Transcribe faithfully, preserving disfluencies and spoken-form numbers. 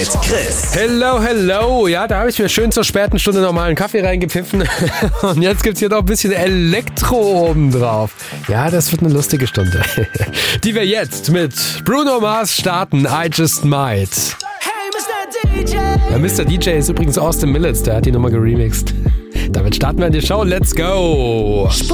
mit Chris. Hello, hello. Ja, da habe ich mir schön zur späten Stunde nochmal einen Kaffee reingepfiffen. Und jetzt gibt's hier noch ein bisschen Elektro obendrauf. Ja, das wird eine lustige Stunde. Die wir jetzt mit Bruno Mars starten. I Just Might. Hey, Mister D J. Ja, Mister D J ist übrigens Austin Millets, der hat die Nummer geremixed. Damit starten wir in die Show. Let's go!